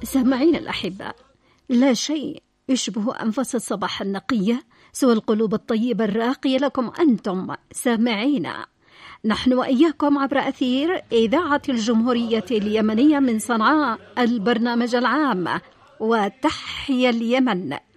سامعين الأحباء، لا شيء يشبه أنفاس الصباح النقية سوى القلوب الطيبة الراقية لكم أنتم سامعينا. نحن وإياكم عبر أثير إذاعة الجمهورية اليمنية من صنعاء، البرنامج العام، وتحيا اليمن.